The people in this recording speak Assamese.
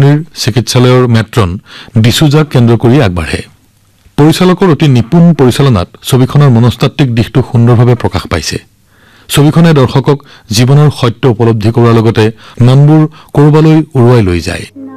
সমীৰ চিকিৎসালয়ৰ মেট্ৰন ডিচুজাক কেন্দ্ৰ কৰি আগবাঢ়ে পৰিচালকৰ অতি নিপুণ পৰিচালনাত ছবিখনৰ মনস্তাত্ত্বিক দিশটো সুন্দৰভাৱে প্ৰকাশ পাইছে ছবিখনে দৰ্শকক জীৱনৰ সত্য উপলব্ধি কৰাৰ লগতে মনবোৰ কৰবালৈ উৰুৱাই লৈ যায়